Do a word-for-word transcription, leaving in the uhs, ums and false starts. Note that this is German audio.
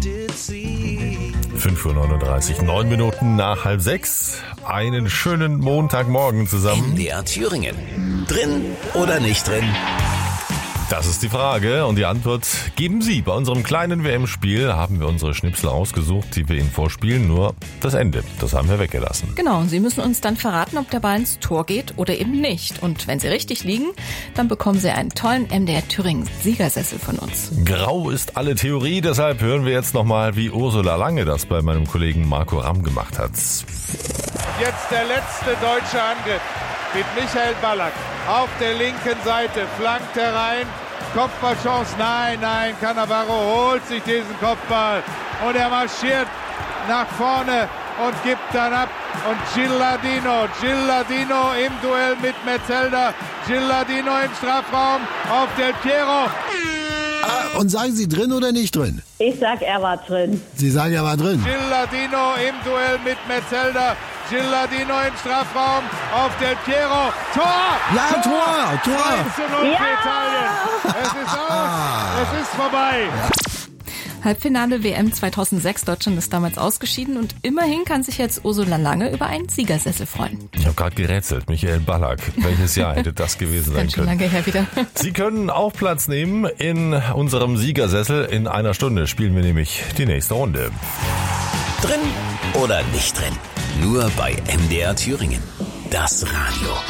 fünf Uhr neununddreißig, neun Minuten nach halb sechs. Einen schönen Montagmorgen zusammen. M D R Thüringen. Drin oder nicht drin? Das ist die Frage und die Antwort geben Sie. Bei unserem kleinen W M-Spiel haben wir unsere Schnipsel ausgesucht, die wir Ihnen vorspielen. Nur das Ende, das haben wir weggelassen. Genau, und Sie müssen uns dann verraten, ob der Ball ins Tor geht oder eben nicht. Und wenn Sie richtig liegen, dann bekommen Sie einen tollen M D R Thüringen Siegersessel von uns. Grau ist alle Theorie, deshalb hören wir jetzt nochmal, wie Ursula Lange das bei meinem Kollegen Marco Ramm gemacht hat. Jetzt der letzte deutsche Angriff mit Michael Ballack auf der linken Seite, flankt herein, Kopfballchance, nein, nein, Cannavaro holt sich diesen Kopfball und er marschiert nach vorne und gibt dann ab und Gilardino, Gilardino im Duell mit Metzelder, Gilardino im Strafraum auf Del Piero. Ah, und sagen Sie drin oder nicht drin? Ich sag, er war drin. Sie sagen, er war drin. Gilardino im Duell mit Metzelder, Gilardino im Strafraum auf Del Piero. Tor! Ja, Tor! Tor! eins zu null Ja! für Italien. Es ist aus. Es ist vorbei. Halbfinale W M zweitausendsechs. Deutschland ist damals ausgeschieden und immerhin kann sich jetzt Ursula Lange über einen Siegersessel freuen. Ich habe gerade gerätselt, Michael Ballack. Welches Jahr hätte das gewesen sein Ganz schön können? lange her wieder. Sie können auch Platz nehmen in unserem Siegersessel. In einer Stunde spielen wir nämlich die nächste Runde. Drin oder nicht drin? Nur bei M D R Thüringen. Das Radio.